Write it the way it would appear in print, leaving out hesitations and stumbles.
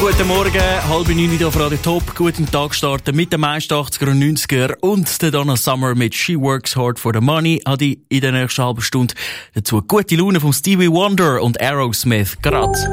Guten Morgen, 8:30 hier auf Radio Top. Guten Tag starten mit den meisten 80er und 90er und der Donna Summer mit She Works Hard for the Money. Habe ich in der nächsten halben Stunde dazu gute Laune von Stevie Wonder und Aerosmith. Gerade.